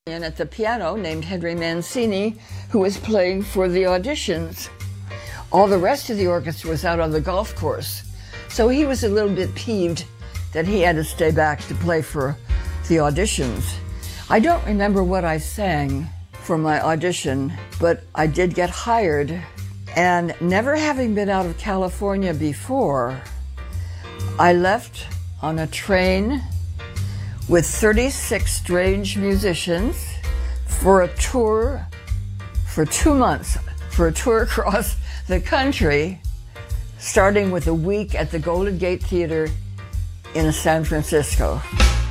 And at the piano named Henry Mancini, who was playing for the auditions. All the rest of the orchestra was out on the golf course. So he was a little bit peeved that he had to stay back to play for the auditions. I don't remember what I sang for my audition, but I did get hired. And never having been out of California before, I left on a train with 36 strange musicians for a tour for 2 months, for a tour across the country, starting with a week at the Golden Gate Theater in San Francisco.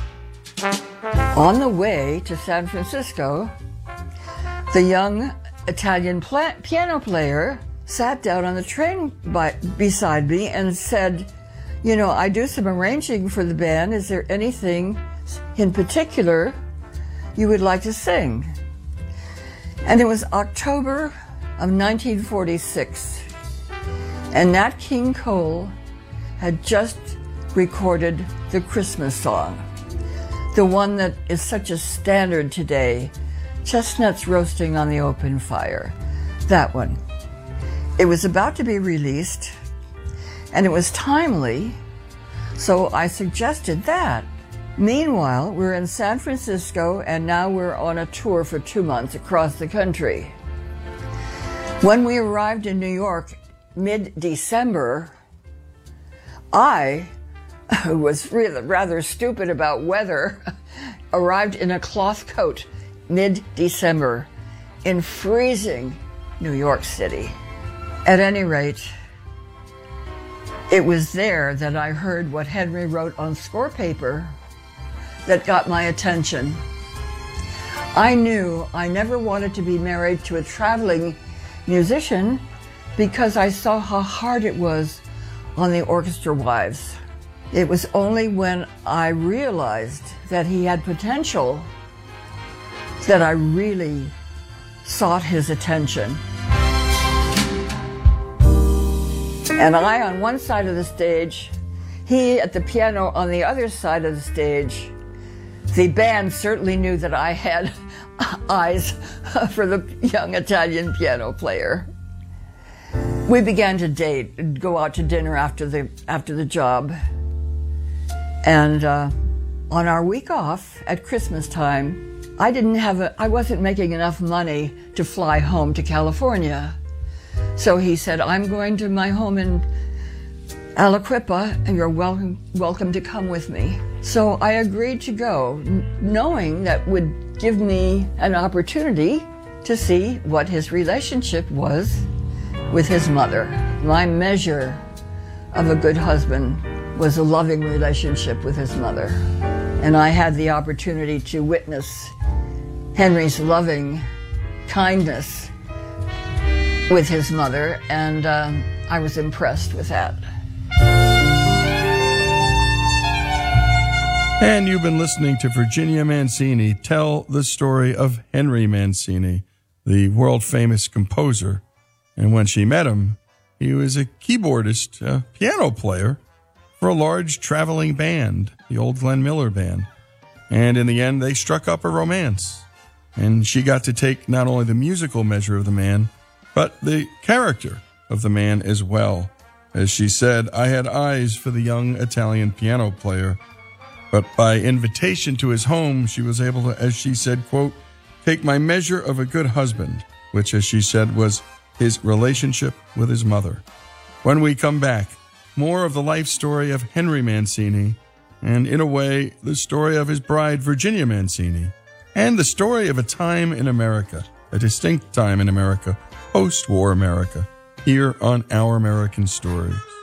On the way to San Francisco, the young Italian piano player sat down on the train beside me and said, "You know, I do some arranging for the band. Is there anything in particular you would like to sing?" And it was October of 1946, and Nat King Cole had just recorded the Christmas song, the one that is such a standard today, Chestnuts Roasting on the Open Fire, that one. It was about to be released, and it was timely, so I suggested that. Meanwhile, we're in San Francisco, and now we're on a tour for 2 months across the country. When we arrived in New York mid-December, I, who was really rather stupid about weather, arrived in a cloth coat mid-December in freezing New York City. At any rate, it was there that I heard what Henry wrote on score paper that got my attention. I knew I never wanted to be married to a traveling musician because I saw how hard it was on the orchestra wives. It was only when I realized that he had potential that I really sought his attention. And I on one side of the stage, he at the piano on the other side of the stage. The band certainly knew that I had eyes for the young Italian piano player. We began to date and go out to dinner after the job. And on our week off at Christmas time, I wasn't making enough money to fly home to California. So he said, "I'm going to my home in Aliquippa, and you're welcome to come with me." So I agreed to go, knowing that would give me an opportunity to see what his relationship was with his mother. My measure of a good husband was a loving relationship with his mother. And I had the opportunity to witness Henry's loving kindness with his mother, and I was impressed with that. And you've been listening to Virginia Mancini tell the story of Henry Mancini, the world-famous composer. And when she met him, he was a keyboardist, a piano player for a large traveling band, the old Glenn Miller Band. And in the end, they struck up a romance. And she got to take not only the musical measure of the man, but the character of the man as well. As she said, "I had eyes for the young Italian piano player." But by invitation to his home, she was able to, as she said, quote, "take my measure of a good husband," which, as she said, was his relationship with his mother. When we come back, more of the life story of Henry Mancini, and in a way, the story of his bride, Virginia Mancini, and the story of a time in America, a distinct time in America, post-war America, here on Our American Stories.